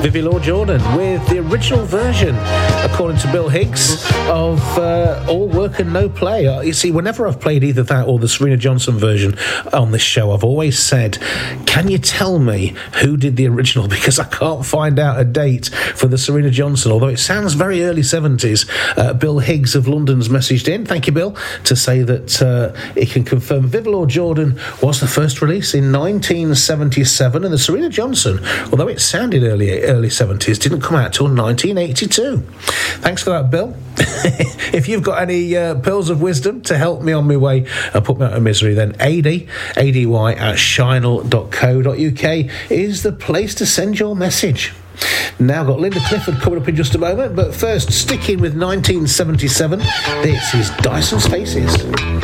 Vivi Law Jordan with the original version, according to Bill Higgs, of All Work and No Play. You see, whenever I've played either that or the Serena Johnson version on this show, I've always said, can you tell me who did the original? Because I can't find out a date for the Serena Johnson, although it sounds very early 70s. Bill Higgs of London's messaged in, thank you, Bill, to say that he can confirm Vivi Law Jordan was the first release in 1977, and the Serena Johnson, although it sounded early 70s, didn't come out till 1982. Thanks for that, Bill. If you've got any pearls of wisdom to help me on my way and put me out of misery, then ady at shinel.co.uk is the place to send your message. Now got Linda Clifford coming up in just a moment, but first, sticking with 1977, this is Dyson's Faces.